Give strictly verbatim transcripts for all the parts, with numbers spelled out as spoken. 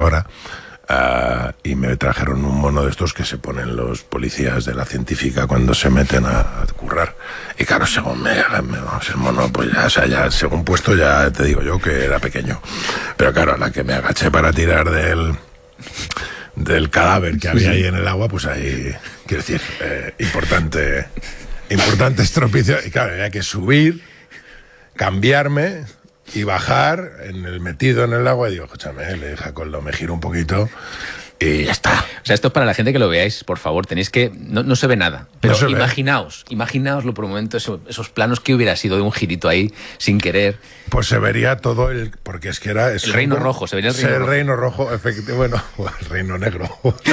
ahora. Uh, y me trajeron un mono de estos que se ponen los policías de la científica cuando se meten a, a currar. Y claro, según me, me vamos, el mono, pues ya, o sea, ya según puesto, ya te digo yo que era pequeño. Pero claro, a la que me agaché para tirar del, del cadáver que había ahí en el agua, pues ahí, quiero decir, eh, importante, importante estropicio. Y claro, había que subir, cambiarme y bajar en el metido en el agua. Y digo, escúchame, le dije a Coldo, me giro un poquito y ya está. O sea, esto es para la gente que lo veáis, por favor, tenéis que... No, no se ve nada, pero No se imaginaos, ve. imaginaoslo por un momento, eso, esos planos que hubiera sido de un girito ahí, sin querer. Pues se vería todo el... Porque es que era... Es el reino un, rojo, se vería el reino el rojo. reino rojo, efectivamente, bueno, el reino negro.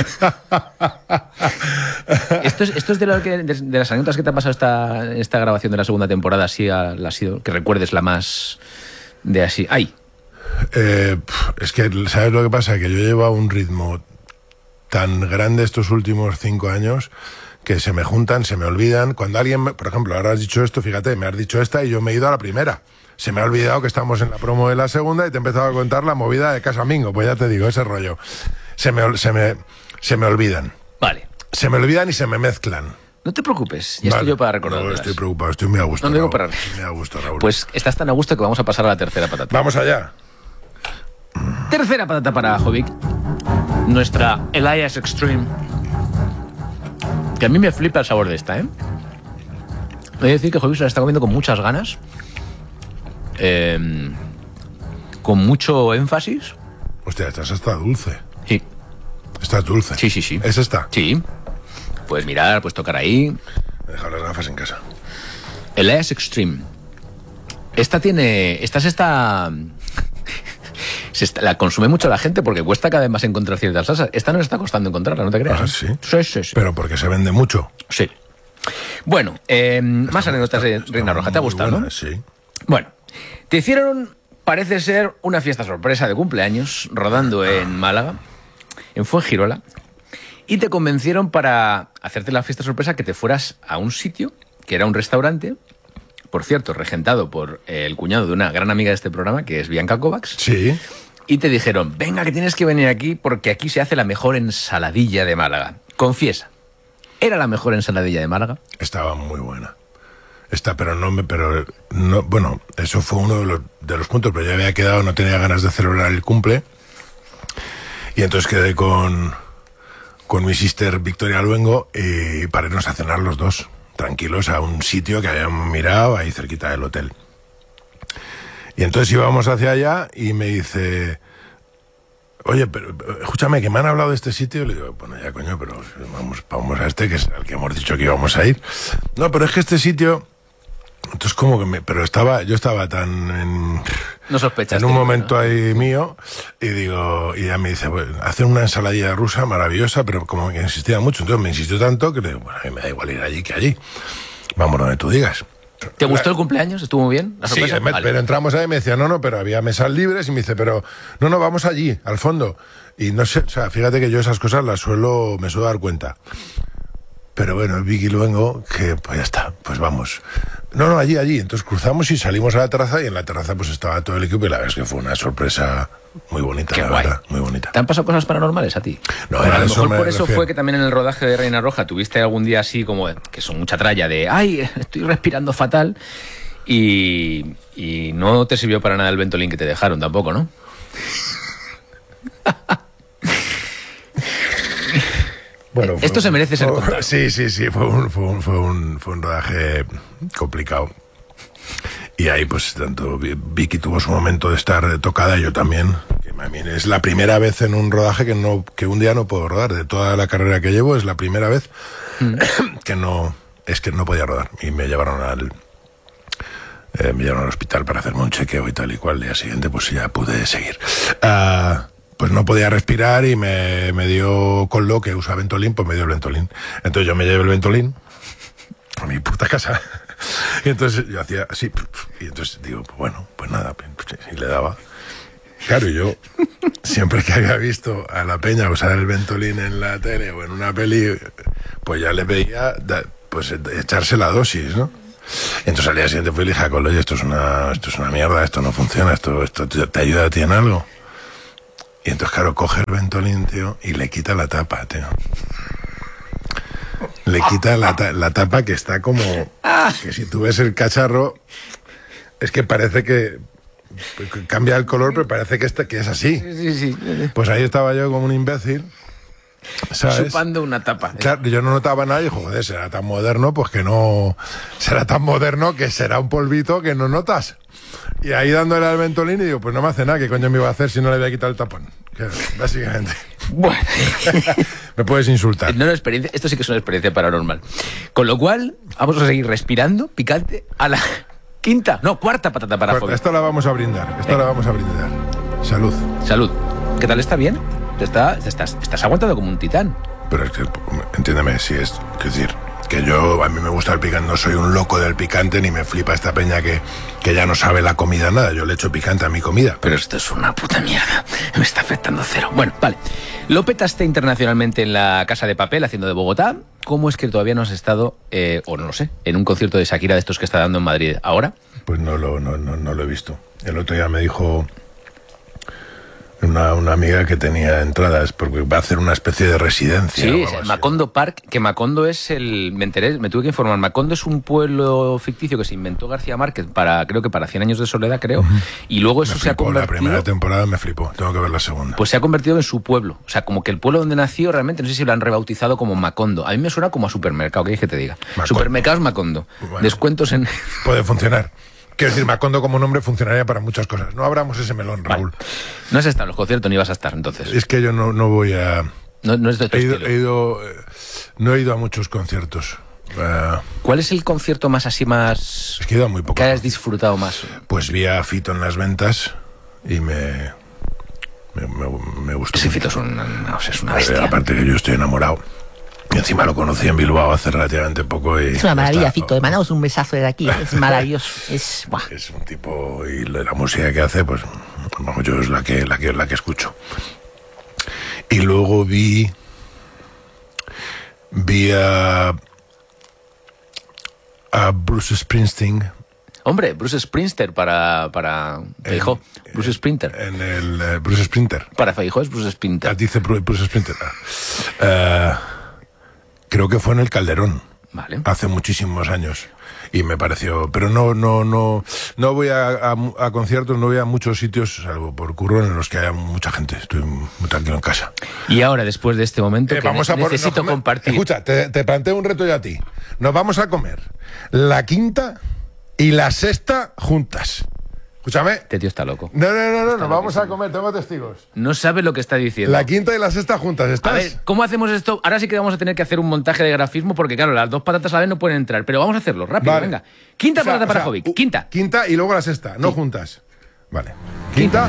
esto, es, esto es de, lo que, de, de las anécdotas que te ha pasado esta, esta grabación de la segunda temporada, así ha, ha sido, que recuerdes la más de así. ¡Ay! Eh, es que, ¿sabes lo que pasa? Que yo llevo un ritmo tan grande estos últimos cinco años que se me juntan, se me olvidan. Cuando alguien, me, por ejemplo, ahora has dicho esto, fíjate, me has dicho esta y yo me he ido a la primera. Se me ha olvidado que estamos en la promo de la segunda y te he empezado a contar la movida de Casamingo. Pues ya te digo, ese rollo. Se me, se me, se me olvidan. Vale. Se me olvidan y se me mezclan. No te preocupes, ya vale. estoy yo para recordar. No, estoy preocupado, estoy muy a gusto. No digo Raúl. para... Muy a gusto, Raúl. Pues estás tan a gusto que vamos a pasar a la tercera patata. Vamos allá. Tercera patata para Jovic. Nuestra Elias Extreme. Que a mí me flipa el sabor de esta, ¿eh? Voy a decir que Jovic se la está comiendo con muchas ganas. Eh, con mucho énfasis. Hostia, esta está dulce. Sí. Esta es dulce. Sí, sí, sí. ¿Es esta? Sí. Puedes mirar, puedes tocar ahí. Me he dejado las gafas en casa. Elias Extreme. Esta tiene... Esta es esta... Se está, la consume mucho la gente porque cuesta cada vez más encontrar ciertas salsas. Esta no está costando encontrarla, no te creas. Ah, ¿sí? Sí, sí, sí. Pero porque se vende mucho. Sí. Bueno, eh, más anécdotas de Reina Roja. ¿Te ha gustado, buena, no? Sí. Bueno, te hicieron, parece ser, una fiesta sorpresa de cumpleaños rodando en Málaga, en Fuengirola, y te convencieron para hacerte la fiesta sorpresa que te fueras a un sitio que era un restaurante, por cierto, regentado por el cuñado de una gran amiga de este programa, que es Bianca Kovacs. Sí. Y te dijeron, venga, que tienes que venir aquí porque aquí se hace la mejor ensaladilla de Málaga. Confiesa, ¿era la mejor ensaladilla de Málaga? Estaba muy buena. Está, pero no me, pero no, bueno, eso fue uno de los, de los puntos, pero ya había quedado, no tenía ganas de celebrar el cumple. Y entonces quedé con, con mi sister Victoria Luengo y para irnos a cenar los dos, tranquilos, a un sitio que habíamos mirado ahí cerquita del hotel. Y entonces íbamos hacia allá y me dice, oye, pero escúchame, que me han hablado de este sitio. Y le digo, bueno, ya coño, pero vamos, vamos a este, que es al que hemos dicho que íbamos a ir. No, pero es que este sitio... Entonces como que me... Pero estaba, yo estaba tan... En, no sospechaste. En un momento, ¿no?, ahí mío, y digo, y ella me dice, bueno, hacen una ensaladilla rusa maravillosa, pero como que insistía mucho, entonces me insistió tanto que le digo, bueno, a mí me da igual ir allí que allí. Vamos donde tú digas. ¿Te gustó el cumpleaños? ¿Estuvo muy bien? ¿La sorpresa? Sí, me, vale. Pero entramos ahí y me decía, no, no, pero había mesas libres, y me dice, pero, no, no, vamos allí, al fondo. Y no sé, o sea, fíjate que yo esas cosas las suelo, me suelo dar cuenta. Pero bueno, el Vicky Luengo, que pues ya está, pues vamos. No, no, allí, allí. Entonces cruzamos y salimos a la terraza, y en la terraza pues estaba todo el equipo, y la verdad es que fue una sorpresa muy bonita. Qué la guay. Verdad, muy bonita. ¿Te han pasado cosas paranormales a ti? No, bueno, a lo eso mejor me por eso refiero. fue que también en el rodaje de Reina Roja tuviste algún día así como, que son mucha tralla de, ay, estoy respirando fatal, y, y no te sirvió para nada el Ventolin que te dejaron tampoco, ¿no? Bueno, esto un, se merece ser fue, contado. Sí, sí, sí, fue un, fue, un, fue, un, fue un rodaje complicado. Y ahí pues tanto Vicky tuvo su momento de estar tocada, y yo también. Que a mí es la primera vez en un rodaje que no que un día no puedo rodar. De toda la carrera que llevo es la primera vez mm. que no es que no podía rodar. Y me llevaron al eh, me llevaron al hospital para hacerme un chequeo y tal y cual. El día siguiente pues ya pude seguir. Uh, pues no podía respirar y me, me dio, con lo que usa Ventolin, pues me dio el Ventolin. Entonces yo me llevé el Ventolin a mi puta casa. Y entonces yo hacía así, y entonces digo, pues bueno, pues nada, y le daba. Claro, yo siempre que había visto a la peña usar el Ventolin en la tele o en una peli, pues ya le veía pues echarse la dosis, ¿no? Y entonces al día siguiente fui y le dije a Colo, oye, esto es una, esto es una mierda, esto no funciona, esto, esto te ayuda a ti en algo. Y entonces, claro, coge el Ventolin, tío, y le quita la tapa, tío. Le quita la, ta la tapa que está como... Que si tú ves el cacharro, es que parece que... Cambia el color, pero parece que, este, que es así. Sí, sí, sí. Pues ahí estaba yo como un imbécil, ¿sabes? Chupando una tapa. Claro, yo no notaba nada y joder, será tan moderno, pues que no... Será tan moderno que será un polvito que no notas. Y ahí dándole al Ventolin y digo, pues no me hace nada, ¿qué coño me iba a hacer si no le voy a quitar el tapón? Que, básicamente. Bueno. Me puedes insultar. No, no, experiencia, esto sí que es una experiencia paranormal. Con lo cual, vamos a seguir respirando, picante, a la quinta, no, cuarta patata para Cuarta, esta la vamos a brindar, esta la vamos a brindar. Salud. Salud. ¿Qué tal? ¿Está bien? Te está, te estás, estás aguantando como un titán. Pero es que, entiéndeme, si es, es decir, que yo, a mí me gusta el picante, no soy un loco del picante, ni me flipa esta peña que, que ya no sabe la comida nada, yo le echo picante a mi comida. Pero esto es una puta mierda, me está afectando cero. Bueno, vale. Lo petaste internacionalmente en la Casa de Papel, haciendo de Bogotá. ¿Cómo es que todavía no has estado, eh, o no lo sé, en un concierto de Shakira de estos que está dando en Madrid ahora? Pues no lo, no, no, no lo he visto. El otro día me dijo... Una, una amiga que tenía entradas porque va a hacer una especie de residencia. Sí, es el Macondo Park, que Macondo es el... Me enteré, me tuve que informar. Macondo es un pueblo ficticio que se inventó García Márquez para, creo que para cien años de soledad, creo. Uh-huh. Y luego eso me se flipó, ha convertido... La primera temporada me flipó, tengo que ver la segunda. Pues se ha convertido en su pueblo. O sea, como que el pueblo donde nació realmente, no sé si lo han rebautizado como Macondo. A mí me suena como a supermercado, ¿qué quieres que te diga? Macondo. Supermercados Macondo. Bueno, descuentos en... Puede funcionar. Quiero decir, Macondo como nombre funcionaría para muchas cosas. No abramos ese melón, Raúl. Vale. No has estado en los conciertos ni vas a estar, entonces. Es que yo no, no voy a... No, no es de tu he ido, estilo. he ido, eh, no he ido a muchos conciertos. Uh, ¿Cuál es el concierto más así más... Es que he ido a muy poco. Que hayas disfrutado más? Pues vi a Fito en las ventas y me... Me, me, me gustó. Sí, Fito es una, o sea, es una bestia. Eh, aparte que yo estoy enamorado. Y encima lo conocí en Bilbao hace relativamente poco. Y es una maravilla, está, Fito. Le mandamos un besazo de aquí. Es maravilloso. Es, buah. es un tipo. Y la música que hace, pues. Vamos, yo es la que, la que, la que escucho. Y luego vi. Vi a. A Bruce Springsteen. Hombre, Bruce Springsteen para, para Feijó. Bruce Sprinter. En el uh, Bruce Sprinter. Para Feijó es Bruce Sprinter. Ah, dice Bruce Sprinter. Uh, creo que fue en el Calderón. Vale. Hace muchísimos años. Y me pareció... Pero no no no no voy a, a, a conciertos, no voy a muchos sitios, salvo por curro, en los que haya mucha gente. Estoy muy tranquilo en casa. Y ahora, después de este momento, eh, que vamos ne a por, necesito no, compartir... Escucha, te, te planteo un reto yo a ti. Nos vamos a comer la quinta y la sexta juntas. Escúchame. Este tío está loco. No, no, no, no, está nos vamos a comer, tengo testigos. No sabe lo que está diciendo. La quinta y la sexta juntas, ¿estás? A ver, ¿cómo hacemos esto? Ahora sí que vamos a tener que hacer un montaje de grafismo porque, claro, las dos patatas a la vez no pueden entrar. Pero vamos a hacerlo, rápido, vale. venga. Quinta o sea, patata para o sea, Jovic, quinta. Quinta y luego la sexta, no sí. juntas. Vale. Quinta.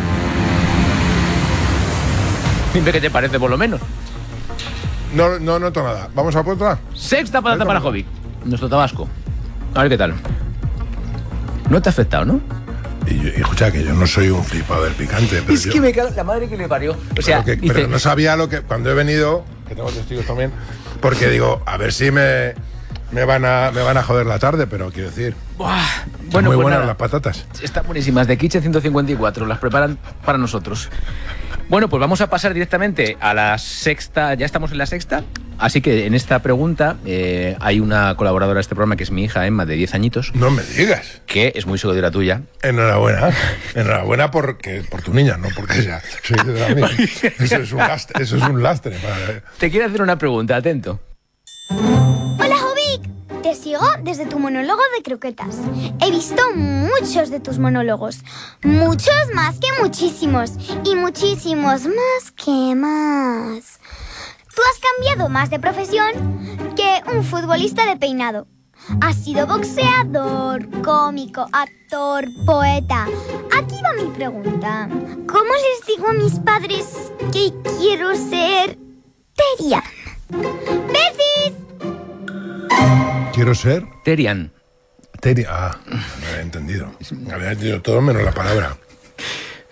Dime qué te parece, por lo menos. No, no noto nada. ¿Vamos a por otra? Sexta patata para Jovic, nuestro Tabasco. A ver qué tal. No te ha afectado, ¿no? Y, y escucha, que yo no soy un flipado del picante. Pero es yo, que me cago la madre que le parió. O sea, pero, que, dice, pero no sabía lo que... Cuando he venido, que tengo testigos también, porque digo, a ver si me, me, van, a, me van a joder la tarde, pero quiero decir... Buah, Son bueno, muy pues buenas nada, las patatas. están buenísimas, de Kitchen ciento cincuenta y cuatro, las preparan para nosotros. Bueno, pues vamos a pasar directamente a la sexta, ya estamos en la sexta, así que en esta pregunta eh, hay una colaboradora de este programa que es mi hija Emma, de diez añitos. No me digas. Que es muy seguidora tuya. Enhorabuena. Enhorabuena porque, por tu niña, no porque ella soy de la mía. Eso es un lastre. Eso es un lastre para... Te quiero hacer una pregunta, atento. Hola, Jovic. Te sigo desde tu monólogo de croquetas. He visto muchos de tus monólogos. Muchos más que muchísimos. Y muchísimos más que más. Tú has cambiado más de profesión que un futbolista de peinado. Has sido boxeador, cómico, actor, poeta. Aquí va mi pregunta. ¿Cómo les digo a mis padres que quiero ser Terian? ¡Besis! ¿Quiero ser? Terian. Terian. Ah, no había entendido. Había entendido todo menos la palabra.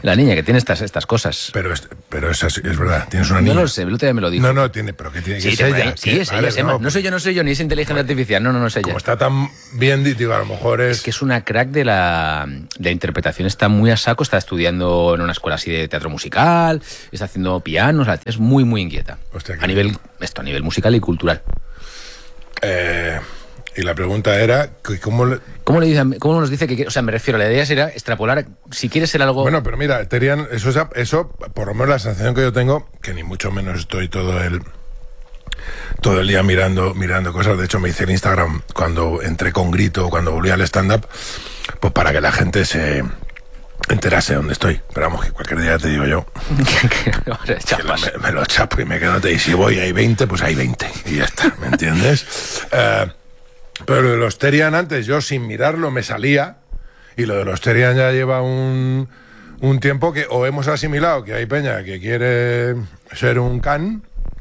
La niña que tiene estas, estas cosas. Pero es, pero es, así, es verdad, tienes una niña. No lo sé, el otro día me lo dijo. No, no, tiene, pero que tiene que Sí, ser te- ella. sí, que- es ella, vale, es Emma. no, No soy yo, no soy yo, ni es inteligencia artificial. No, no, no es ella. Como está tan bien, digo, a lo mejor es... Es que es una crack de la, de la interpretación, está muy a saco, está estudiando en una escuela así de teatro musical, está haciendo piano, o sea, es muy, muy inquieta. Hostia, qué a nivel, esto, a nivel musical y cultural. Eh, y la pregunta era, que ¿cómo le... ¿Cómo, le dice, ¿Cómo nos dice que quiere? O sea, me refiero, la idea sería extrapolar, si quieres ser algo... Bueno, pero mira, Terian, eso, es- eso, por lo menos la sensación que yo tengo, que ni mucho menos estoy todo el todo el día mirando mirando cosas. De hecho, me hice el Instagram cuando entré con Grito, cuando volví al stand-up, pues para que la gente se enterase de dónde estoy. Pero vamos, que cualquier día te digo yo, O sea, que chapas. me, me lo chapo y me quedo. Y si voy hay veinte, pues hay veinte. Y ya está, ¿me entiendes? Eh, pero lo de los Terian antes, yo sin mirarlo me salía. Y lo de los Terian ya lleva un, un tiempo que o hemos asimilado que hay peña que quiere ser un can,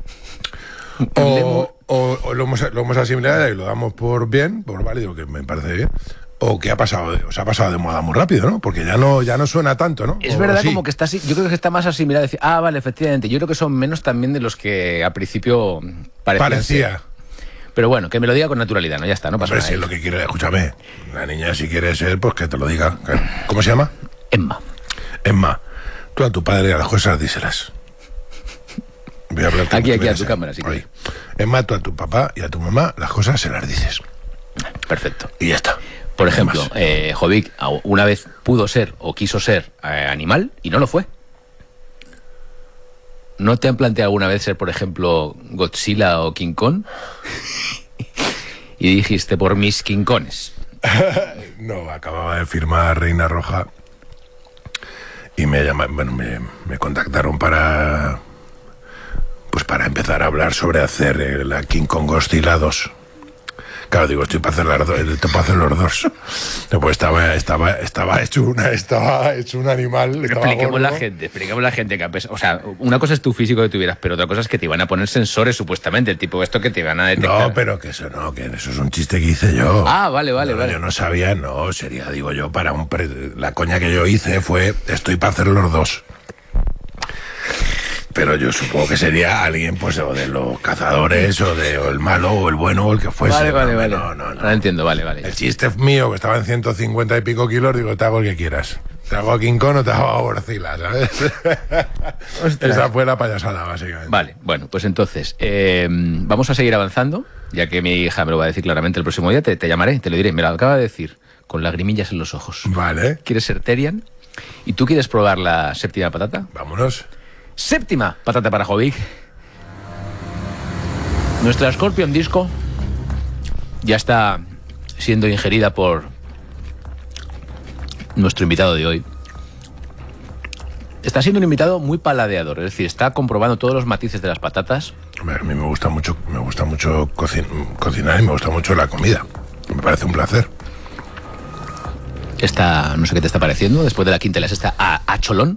o, o, o lo, hemos, lo hemos asimilado y lo damos por bien, por válido, que me parece bien, o que ha pasado, de- o se ha pasado de moda muy rápido, ¿no? Porque ya no, ya no suena tanto, ¿no? Es O verdad sí. como que está así, yo creo que está más asimilado, decir, ah, vale, efectivamente, yo creo que son menos también de los que al principio parecían Parecía. ser. Pero bueno, que me lo diga con naturalidad, ¿no? Ya está, no pasa Hombre, nada. si es lo que quiere, escúchame, la niña si quiere ser, pues que te lo diga. ¿Cómo se llama? Emma. Emma, tú a tu padre y a las cosas díselas. Voy a hablar Aquí, aquí, a tu cámara, si Ahí. quieres. Emma, tú a tu papá y a tu mamá las cosas se las dices. Perfecto. Y ya está. Por ejemplo, Más. eh, Jovic a- una vez pudo ser o quiso ser eh, animal y no lo fue. ¿No te han planteado alguna vez ser, por ejemplo, Godzilla o King Kong? Y dijiste, por mis King Kongs. No, acababa de firmar Reina Roja y me llama, bueno, me, me contactaron para pues para empezar a hablar sobre hacer eh, la King Kong Godzilla dos. Claro, digo, estoy para hacer, las dos, estoy para hacer los dos. No, pues estaba, estaba, estaba hecho una, estaba hecho un animal. Pero estaba expliquemos la gordo. gente, expliquemos la gente que ha pes- o sea, una cosa es tu físico que tuvieras, pero otra cosa es que te iban a poner sensores supuestamente, el tipo esto que te van a detectar. No, pero que eso no, que eso es un chiste que hice yo. Ah, vale, vale, No, vale. Yo no sabía, no, sería, digo yo, para un... Pre... La coña que yo hice fue, estoy para hacer los dos. Pero yo supongo que sería alguien, pues, o de los cazadores, o de o el malo, o el bueno, o el que fuese. Vale, vale, no, vale. No, no, no. Ahora entiendo, vale, vale. El chiste mío, que estaba en ciento cincuenta y pico kilos, digo, te hago el que quieras. Te hago a King Kong o te hago a Godzilla, ¿sabes? Esa fue la payasada, básicamente. Vale, bueno, pues entonces, eh, vamos a seguir avanzando, ya que mi hija me lo va a decir claramente el próximo día, te, te llamaré, te lo diré, me lo acaba de decir, con lagrimillas en los ojos. Vale, ¿Quieres ser Terian? ¿Y tú quieres probar la séptima patata? vámonos. Séptima patata para Jovic. Nuestra Scorpion Disco ya está siendo ingerida por nuestro invitado de hoy. Está siendo un invitado muy paladeador, es decir, está comprobando todos los matices de las patatas. Hombre, A mí me gusta mucho, me gusta mucho cocin- cocinar y me gusta mucho la comida. Me parece un placer. Está, no sé qué te está pareciendo, después de la quinta y la sexta a, a cholón.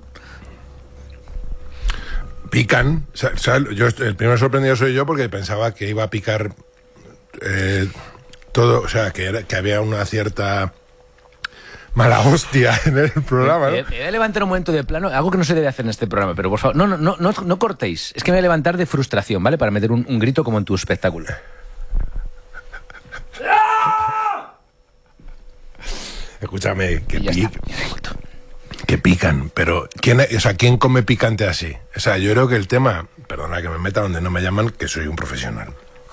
Pican. O sea, o sea, yo, el primer sorprendido soy yo porque pensaba que iba a picar eh, todo, o sea, que, era, que había una cierta mala hostia en el programa, Me ¿no? voy a levantar un momento de plano, algo que no se debe hacer en este programa, pero por favor, no, no, no, no, no cortéis. Es que me voy a levantar de frustración, ¿vale? Para meter un, un grito como en tu espectáculo. Escúchame, que, Y ya pi- está, ya he vuelto. que pican, pero ¿quién, o sea, ¿quién come picante así? O sea, yo creo que el tema, perdona que me meta donde no me llaman, que soy un profesional.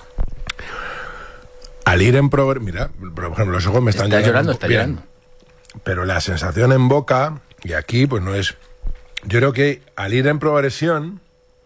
Al ir en probar, mira, por ejemplo, los ojos me están Está llorando, un po- está bien, llorando. Pero la sensación en boca, y aquí, pues no es... Yo creo que al ir en progresión,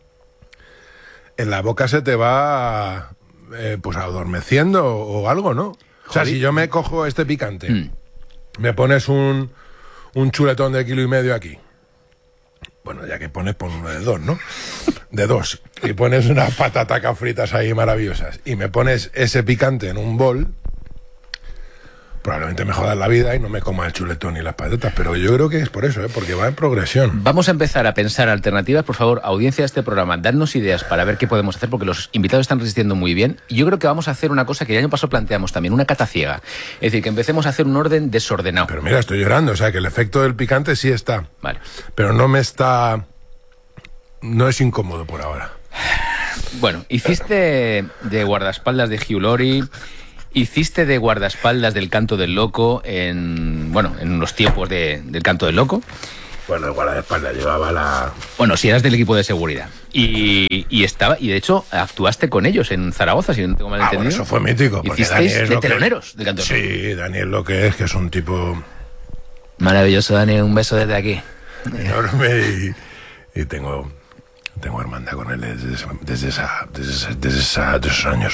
en la boca se te va, eh, pues, adormeciendo o, o algo, ¿no? O sea, Joder. si yo me cojo este picante, Mm. me pones un, un chuletón de kilo y medio aquí. Bueno, ya que pones, pon uno de dos, ¿no? De dos. Y pones unas patatacas fritas ahí maravillosas. Y me pones ese picante en un bol... probablemente me jodas la vida y no me coma el chuletón y las patatas, pero yo creo que es por eso, ¿eh? Porque va en progresión. Vamos a empezar a pensar alternativas. Por favor, audiencia de este programa, dadnos ideas para ver qué podemos hacer, porque los invitados están resistiendo muy bien. Y yo creo que vamos a hacer una cosa que el año pasado planteamos también, una cata ciega. Es decir, que empecemos a hacer un orden desordenado. Pero mira, estoy llorando, o sea, que el efecto del picante sí está. Vale. Pero no me está... No es incómodo por ahora. Bueno, hiciste de guardaespaldas de Hugh Laurie, hiciste de guardaespaldas del Canto del Loco en, bueno, en los tiempos de, del Canto del Loco. Bueno, el guardaespaldas llevaba la... Bueno, si eras del equipo de seguridad. Y, y estaba, y de hecho actuaste con ellos en Zaragoza, si no tengo mal Ah, entendido. bueno, eso fue mítico. Porque Hicisteis Dani es de lo que- teloneros del Canto del Loco. Sí, Daniel lo que es, que es un tipo Maravilloso, Dani, un beso desde aquí. enorme y, y tengo, tengo hermandad con él desde, esa- desde, esa, desde, esa- desde, esa- de esos años.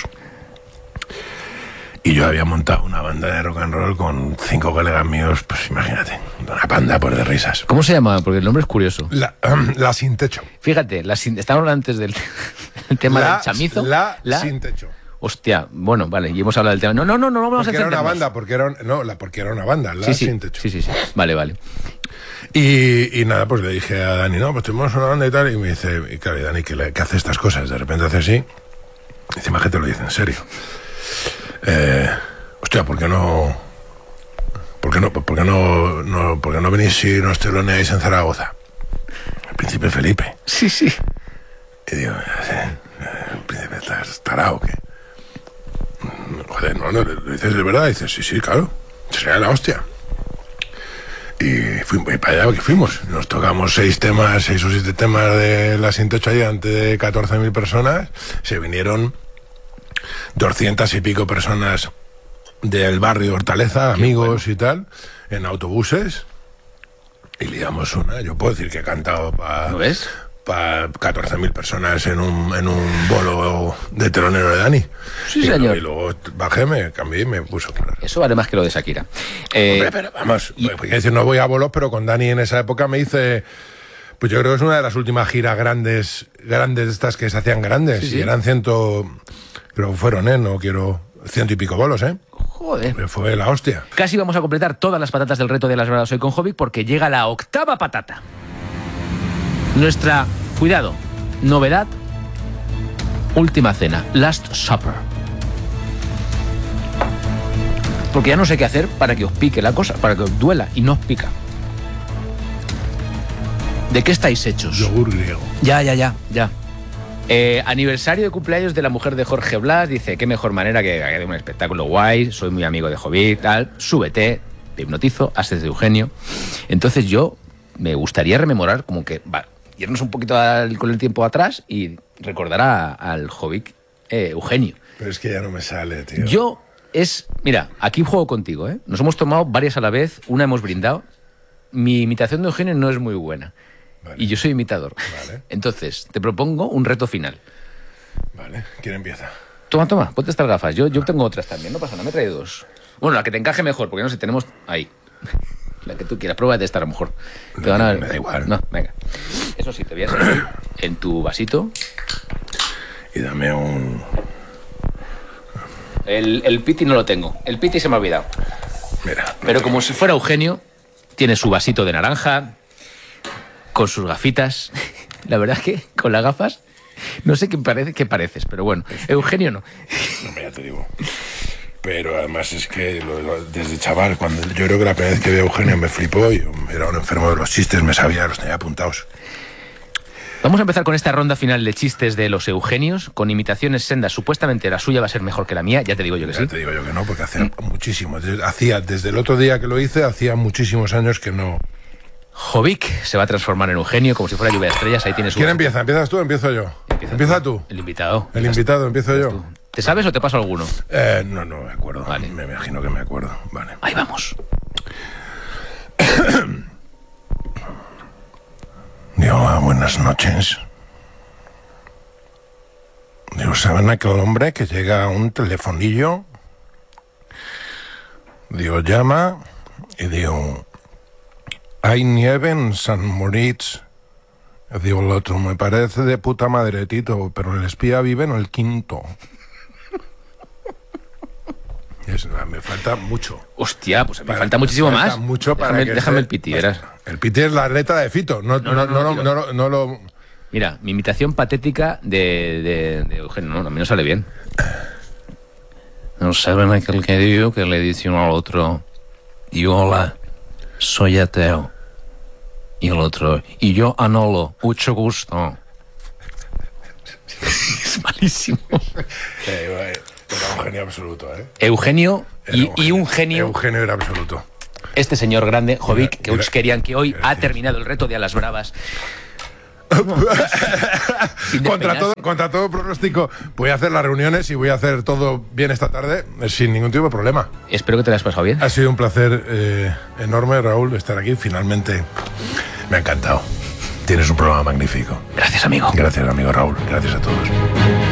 Y yo había montado una banda de rock and roll con cinco colegas míos, pues imagínate, una panda por de risas. ¿Cómo se llama? Porque el nombre es curioso. La, la sin techo. Fíjate, la sin- estábamos hablando antes del el tema la, del chamizo. La, sin techo. Hostia, bueno, vale, y hemos hablado del tema. No, no, no, no vamos Porque a era una centrarnos. banda, porque era, un- no, la, porque era una banda, la Sí, sí, sin techo. sí, sí, sí. Vale, vale. Y, y nada, pues le dije a Dani, no, pues tenemos una banda y tal, y me dice, y claro, y Dani, que, le- que hace estas cosas, de repente hace así, y encima que te lo dice en serio. Eh, hostia, ¿por qué no, por qué no, por qué no, no, por qué no venís si nos teloneáis en Zaragoza? El príncipe Felipe. Sí, sí. Y digo, eh, el príncipe está tarao, ¿qué? Joder, no, no, ¿lo dices de verdad? Y dices, sí, sí, claro, sería la hostia. Y fuimos, y para allá que fuimos. Nos tocamos seis temas, seis o siete temas de la Sin Techo allí ante de catorce mil personas. Se vinieron doscientas y pico personas del barrio Hortaleza, amigos y tal, en autobuses. Y liamos una. Yo puedo decir que he cantado para ¿No ves? pa catorce mil personas en un, en un bolo de telonero de Dani. Sí, y, señor. Y luego bajé, me cambié y me puso claro. Eso vale más que lo de Shakira. Eh, Hombre, pero vamos, pues, quiero decir, no voy a bolos, pero con Dani en esa época me hice, pues yo creo que es una de las últimas giras grandes, grandes de estas que se hacían grandes, Sí, sí. y eran ciento, creo que fueron, ¿eh? No quiero, ciento y pico bolos, ¿eh? joder. Me fue la hostia. Casi vamos a completar todas las patatas del reto de las verdades hoy con Jovic porque llega la octava patata. Nuestra, cuidado, novedad, última cena, Last Supper. Porque ya no sé qué hacer para que os pique la cosa, para que os duela y no os pica. ¿De qué estáis hechos? Yogur griego. Ya, ya, ya, ya. Eh, aniversario de cumpleaños de la mujer de Jorge Blas. Dice, qué mejor manera que haga un espectáculo guay. Soy muy amigo de Jovic, tal. Súbete, te hipnotizo, haces de Eugenio. Entonces yo me gustaría rememorar como que, va, irnos un poquito al- con el tiempo atrás y recordar a- al Jovic eh, Eugenio. Pero es que ya no me sale, tío. Yo es... Mira, aquí juego contigo, ¿eh? Nos hemos tomado varias a la vez, una hemos brindado. Mi imitación de Eugenio no es muy buena. Vale. Y yo soy imitador. Vale. Entonces, te propongo un reto final. Vale, ¿quién empieza? Toma, toma, ponte estas gafas. Yo, yo tengo otras también, no pasa nada, me trae dos. Bueno, la que te encaje mejor, porque no sé, tenemos ahí. La que tú quieras, prueba de esta a lo mejor. Te van a... Me da igual. No, venga. Eso sí, te voy a servir en tu vasito. Y dame un... El, el piti no lo tengo. El piti se me ha olvidado. Mira. Pero como si fuera Eugenio, tiene su vasito de naranja, con sus gafitas. La verdad es que con las gafas, no sé qué, parece, qué pareces, pero bueno, Eugenio no. No, ya te digo. Pero además es que lo- lo- desde chaval, cuando yo creo que la primera vez que vi a Eugenio me flipó, yo era un enfermo de los chistes, me sabía, los tenía apuntados. Vamos a empezar con esta ronda final de chistes de los Eugenios, con imitaciones sendas. Supuestamente la suya va a ser mejor que la mía, ya te digo yo que Ya sí. te digo yo que no, porque hacía muchísimo. Desde, hacía, desde el otro día que lo hice, hacía muchísimos años que no... Jovic se va a transformar en Eugenio como si fuera lluvia de estrellas. Ahí tienes su... ¿Quién empieza? ¿Empiezas tú o empiezo yo? Empieza, tú. El invitado. El invitado, empiezo yo. Tú. ¿Te sabes o te paso alguno? Eh, no, no me acuerdo. Vale. Me imagino que me acuerdo. Vale. Ahí vamos. Digo, ah, buenas noches. Digo, ¿saben aquel hombre que llega a un telefonillo? Digo, llama y digo, hay nieve en San Moritz. Digo, el otro, me parece de puta madre, Tito, pero el espía vive en el quinto. Es, me falta mucho. Hostia, pues me Para- falta muchísimo falta más. mucho para déjame que déjame esté- el piti, verás. El piti es la letra de Fito. No, no, no, no, no, tío. no lo- no lo... Mira, mi imitación patética de, de, de Eugenio, no, a mí no sale bien. No saben aquel que digo que le dice uno al otro, y hola, soy ateo. Y el otro, y yo Anolo, mucho gusto. Es malísimo. Eh, eh, era un genio absoluto, ¿eh? Eugenio Era y, y un genio, Eugenio era absoluto. este señor grande, Jovic, que Gra- os querían que hoy ha gracias. terminado el reto de a las bravas. Sin Contra despeinarse. todo, contra todo pronóstico, voy a hacer las reuniones y voy a hacer todo bien esta tarde, eh, sin ningún tipo de problema. Espero que te lo hayas pasado bien. Ha sido un placer eh, enorme, Raúl, estar aquí. Finalmente me ha encantado. Tienes un programa magnífico. Gracias, amigo. Gracias, amigo Raúl. Gracias a todos.